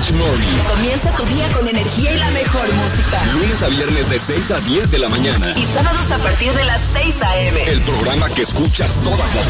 Touch Morning. Comienza tu día con energía y la mejor música. Lunes a viernes de 6 a 10 de la mañana. Y sábados a partir de las 6 a.m. El programa que escuchas todas las